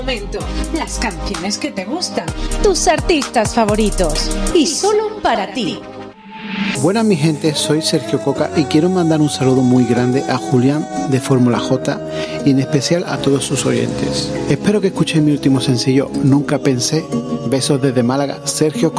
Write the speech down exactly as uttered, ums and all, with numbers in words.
Momento, las canciones que te gustan, tus artistas favoritos y solo para ti. Buenas mi gente, soy Sergio Coca y quiero mandar un saludo muy grande a Julián de Fórmula J y en especial a todos sus oyentes. Espero que escuchen mi último sencillo, Nunca Pensé. Besos desde Málaga, Sergio Coca.